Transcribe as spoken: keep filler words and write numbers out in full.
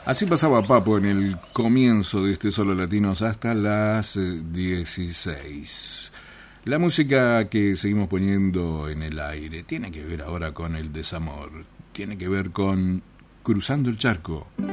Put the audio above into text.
Así pasaba Papo en el comienzo de este Solo Latinos hasta las dieciséis. La música que seguimos poniendo en el aire tiene que ver ahora con el desamor, tiene que ver con Cruzando el Charco.